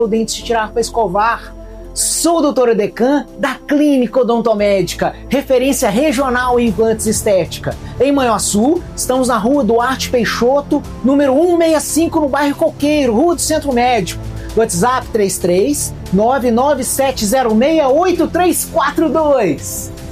o dente se tirar para escovar. Sou o Dr. Edecan, da Clínica Odontomédica, referência regional em implantes estética. Em Manhuaçu, estamos na rua Duarte Peixoto, número 165, no bairro Coqueiro, Rua do Centro Médico. WhatsApp 33 997068342.